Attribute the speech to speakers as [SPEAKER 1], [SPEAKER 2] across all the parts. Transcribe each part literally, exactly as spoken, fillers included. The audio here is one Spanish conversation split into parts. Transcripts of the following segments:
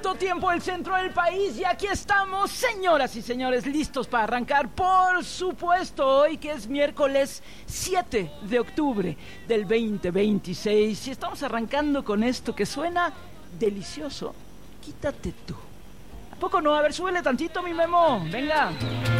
[SPEAKER 1] punto, tiempo del centro del país, y aquí estamos, señoras y señores, listos para arrancar, por supuesto, hoy que es miércoles siete de octubre del veinte veintiséis, y estamos arrancando con esto que suena delicioso. Quítate tú. ¿A poco no? A ver, súbele tantito, mi Memo, venga.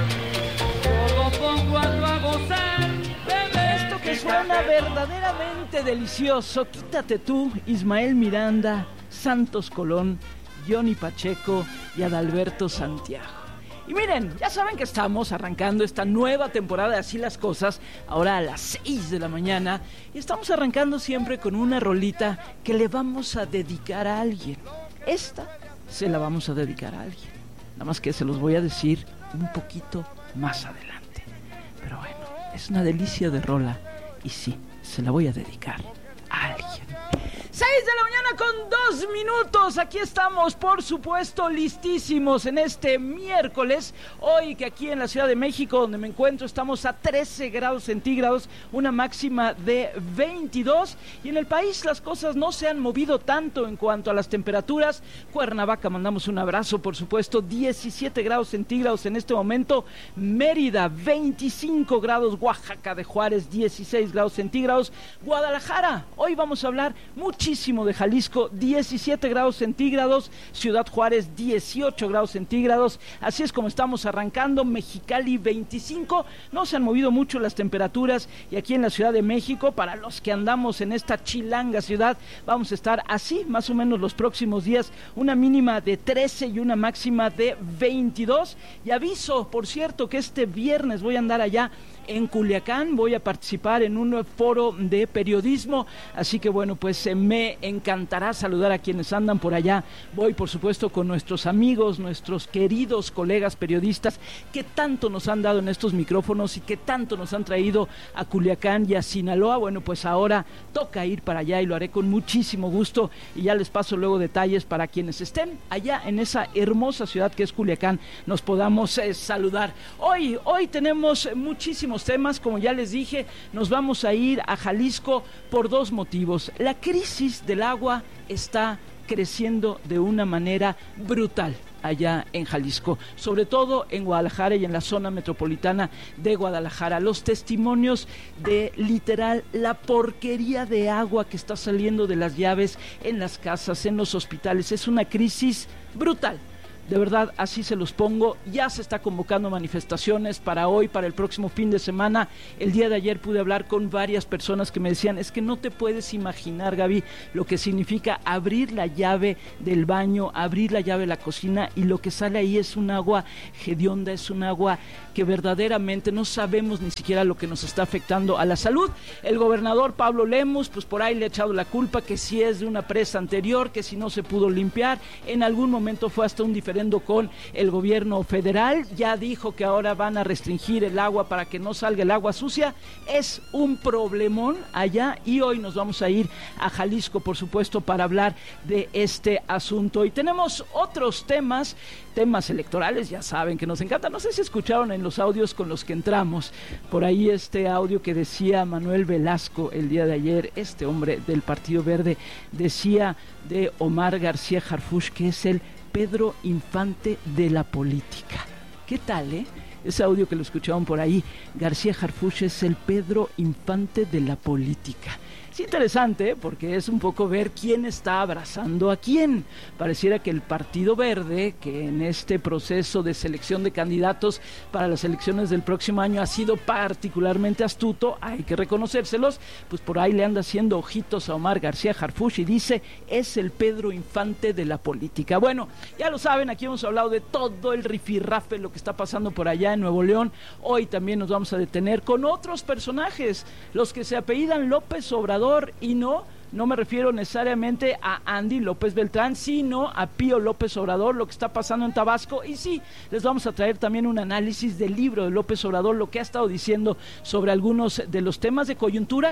[SPEAKER 2] Todo pongo a gozar, bebé.
[SPEAKER 1] Esto que suena verdaderamente delicioso, quítate tú, Ismael Miranda, Santos Colón, Johnny Pacheco y Adalberto Santiago. Y miren, ya saben que estamos arrancando esta nueva temporada de Así las Cosas, ahora a las seis de la mañana, y estamos arrancando siempre con una rolita que le vamos a dedicar a alguien. Esta se la vamos a dedicar a alguien, nada más que se los voy a decir un poquito más adelante. Pero bueno, es una delicia de rola, y sí, se la voy a dedicar a alguien. seis de la mañana con dos minutos, aquí estamos, por supuesto, listísimos en este miércoles. Hoy que aquí en la Ciudad de México, donde me encuentro, estamos a trece grados centígrados, una máxima de veintidós, y en el país las cosas no se han movido tanto en cuanto a las temperaturas. Cuernavaca, mandamos un abrazo, por supuesto, diecisiete grados centígrados en este momento. Mérida, veinticinco grados. Oaxaca de Juárez, dieciséis grados centígrados. Guadalajara, hoy vamos a hablar muchísimo de Jalisco, diecisiete grados centígrados. Ciudad Juárez, dieciocho grados centígrados. Así es como estamos arrancando. Mexicali, veinticinco. No se han movido mucho las temperaturas, y aquí en la Ciudad de México, para los que andamos en esta chilanga ciudad, vamos a estar así más o menos los próximos días, una mínima de trece y una máxima de veintidós. Y aviso, por cierto, que este viernes voy a andar allá en Culiacán, voy a participar en un foro de periodismo, así que bueno, pues eh, me encantará saludar a quienes andan por allá. Voy, por supuesto, con nuestros amigos, nuestros queridos colegas periodistas que tanto nos han dado en estos micrófonos y que tanto nos han traído a Culiacán y a Sinaloa. Bueno, pues ahora toca ir para allá y lo haré con muchísimo gusto, y ya les paso luego detalles para quienes estén allá en esa hermosa ciudad que es Culiacán, nos podamos eh, saludar. Hoy, hoy tenemos muchísimos temas, como ya les dije, nos vamos a ir a Jalisco por dos motivos. La crisis del agua está creciendo de una manera brutal allá en Jalisco, sobre todo en Guadalajara y en la zona metropolitana de Guadalajara. Los testimonios de literal la porquería de agua que está saliendo de las llaves en las casas, en los hospitales, es una crisis brutal. De verdad, así se los pongo. Ya se está convocando manifestaciones para hoy, para el próximo fin de semana. El día de ayer pude hablar con varias personas que me decían, es que no te puedes imaginar, Gaby, lo que significa abrir la llave del baño, abrir la llave de la cocina, y lo que sale ahí es un agua hedionda, es un agua que verdaderamente no sabemos ni siquiera lo que nos está afectando a la salud. El gobernador Pablo Lemus, pues por ahí le ha echado la culpa, que si es de una presa anterior, que si no se pudo limpiar. En algún momento fue hasta un diferente con el gobierno federal, ya dijo que ahora van a restringir el agua para que no salga el agua sucia. Es un problemón allá, y hoy nos vamos a ir a Jalisco, por supuesto, para hablar de este asunto. Y tenemos otros temas, temas electorales, ya saben que nos encanta. No sé si escucharon en los audios con los que entramos, por ahí este audio que decía Manuel Velasco el día de ayer, este hombre del Partido Verde, decía de Omar García Harfuch que es el Pedro Infante de la política. ¿Qué tal, eh? Ese audio que lo escucharon por ahí, García Harfuch es el Pedro Infante de la política. Es interesante, ¿eh? Porque es un poco ver quién está abrazando a quién. Pareciera que el Partido Verde, que en este proceso de selección de candidatos para las elecciones del próximo año ha sido particularmente astuto, hay que reconocérselos, pues por ahí le anda haciendo ojitos a Omar García Harfuch y dice, es el Pedro Infante de la política. Bueno, ya lo saben, aquí hemos hablado de todo el rifirrafe, lo que está pasando por allá en Nuevo León. Hoy también nos vamos a detener con otros personajes, los que se apellidan López Obrador, y no, no me refiero necesariamente a Andy López Beltrán, sino a Pío López Obrador, lo que está pasando en Tabasco. Y sí, les vamos a traer también un análisis del libro de López Obrador, lo que ha estado diciendo sobre algunos de los temas de coyuntura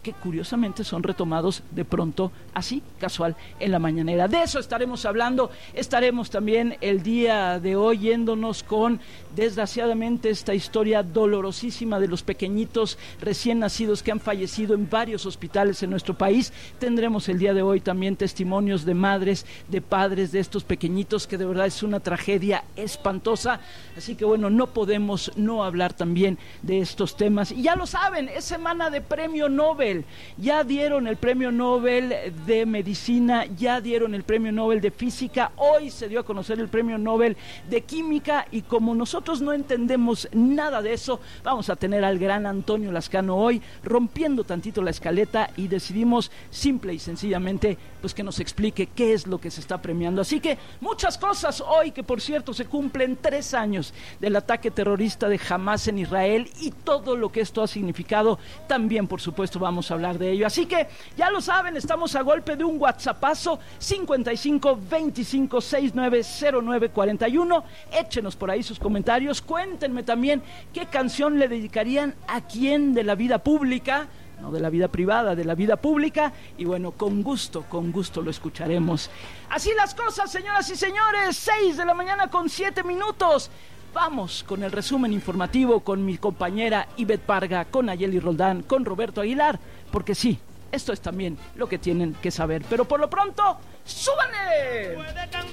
[SPEAKER 1] que curiosamente son retomados de pronto, así, casual, en la mañanera. De eso estaremos hablando. Estaremos también el día de hoy yéndonos con, desgraciadamente, esta historia dolorosísima de los pequeñitos recién nacidos que han fallecido en varios hospitales en nuestro país. Tendremos el día de hoy también testimonios de madres, de padres de estos pequeñitos, que de verdad es una tragedia espantosa. Así que bueno, no podemos no hablar también de estos temas. Y ya lo saben, es semana de Premio Nobel. Ya dieron el Premio Nobel de Medicina, ya dieron el Premio Nobel de Física, hoy se dio a conocer el Premio Nobel de Química, y como nosotros no entendemos nada de eso, vamos a tener al gran Antonio Lascano hoy rompiendo tantito la escaleta, y decidimos simple y sencillamente pues que nos explique qué es lo que se está premiando. Así que muchas cosas hoy, que por cierto se cumplen tres años del ataque terrorista de Hamás en Israel y todo lo que esto ha significado, también por supuesto vamos a hablar de ello. Así que ya lo saben, estamos a golpe de un WhatsAppazo, cincuenta y cinco veinticinco sesenta y nueve cero nueve cuarenta y uno. Échenos por ahí sus comentarios, cuéntenme también qué canción le dedicarían a quién de la vida pública, no de la vida privada, de la vida pública, y bueno, con gusto, con gusto lo escucharemos. Así las cosas, señoras y señores, seis de la mañana con siete minutos. Vamos con el resumen informativo con mi compañera Ivette Parga, con Nayeli Roldán, con Roberto Aguilar, porque sí, esto es también lo que tienen que saber. Pero por lo pronto, ¡súbanle!